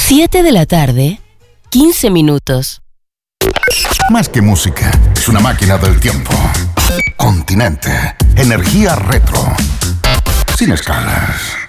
7 de la tarde, 15 minutos. Más que música, es una máquina del tiempo. Continente, energía retro, sin escalas.